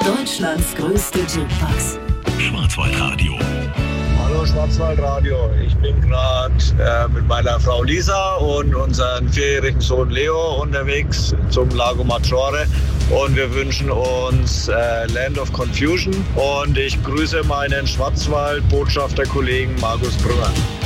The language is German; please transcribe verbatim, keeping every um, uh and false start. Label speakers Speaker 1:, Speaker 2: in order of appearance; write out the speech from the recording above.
Speaker 1: Deutschlands größte Jukebox.
Speaker 2: Schwarzwaldradio.
Speaker 3: Hallo Schwarzwaldradio, ich bin gerade äh, mit meiner Frau Lisa und unserem vierjährigen Sohn Leo unterwegs zum Lago Maggiore und wir wünschen uns äh, Land of Confusion und ich grüße meinen Schwarzwald-Botschafter-Kollegen Markus Brunner.